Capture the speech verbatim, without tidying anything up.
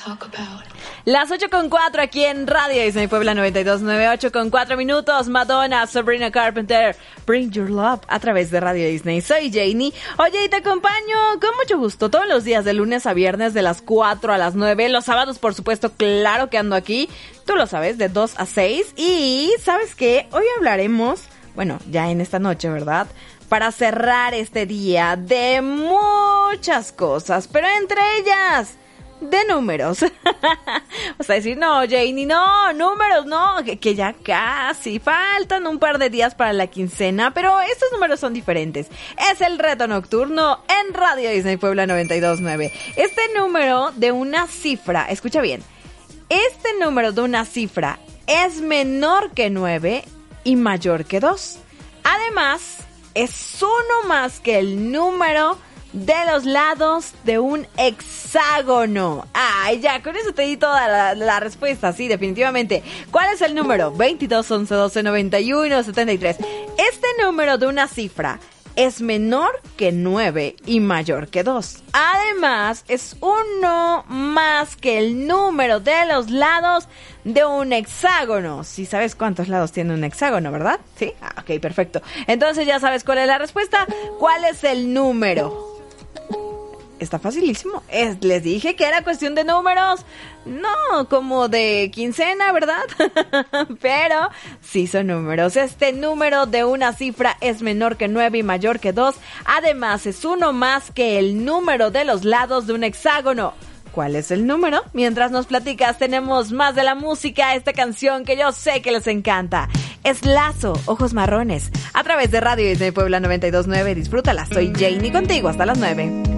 Las ocho con cuatro aquí en Radio Disney Puebla noventa y dos punto nueve, ocho con cuatro minutos. Madonna, Sabrina Carpenter, Bring Your Love a través de Radio Disney. Soy Janie. Oye, y te acompaño con mucho gusto todos los días de lunes a viernes de las cuatro a las nueve. Los sábados, por supuesto, claro que ando aquí. Tú lo sabes, de dos a seis. Y, ¿sabes qué? Hoy hablaremos, bueno, ya en esta noche, ¿verdad?, para cerrar este día, de muchas cosas, pero entre ellas de números. Vas a decir, no, Janie, no, números, no, que, que ya casi faltan un par de días para la quincena, pero estos números son diferentes. Es el reto nocturno en Radio Disney Puebla noventa y dos punto nueve. Este número de una cifra, escucha bien, este número de una cifra es menor que nueve y mayor que dos. Además, es uno más que el número de los lados de un hexágono. Ay, ya, con eso te di toda la, la respuesta, sí, definitivamente. ¿Cuál es el número? veintidós, once, doce, noventa y uno, setenta y tres. Este número de una cifra es menor que nueve y mayor que dos. Además, es uno más que el número de los lados de un hexágono. Sí sabes cuántos lados tiene un hexágono, ¿verdad? ¿Sí? Ah, ok, perfecto. Entonces ya sabes cuál es la respuesta. ¿Cuál es el número? Está facilísimo. Es, les dije que era cuestión de números. No como de quincena, ¿verdad? Pero sí son números. Este número de una cifra es menor que nueve y mayor que dos. Además, es uno más que el número de los lados de un hexágono. ¿Cuál es el número? Mientras nos platicas, tenemos más de la música, esta canción que yo sé que les encanta. Es Lazo, Ojos Marrones, a través de Radio Disney Puebla noventa y dos punto nueve. Disfrútala, soy Janie contigo hasta las nueve.